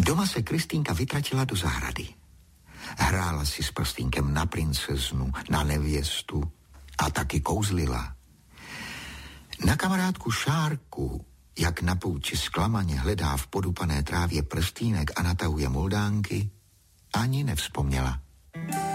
Doma se Kristýnka vytratila do zahrady. Hrála si s prstínkem na princeznu, na nevěstu a taky kouzlila. Na kamarádku Šárku, jak na pouti zklamaně hledá v podupané trávě prstínek a natahuje moldánky, ani nevzpomněla.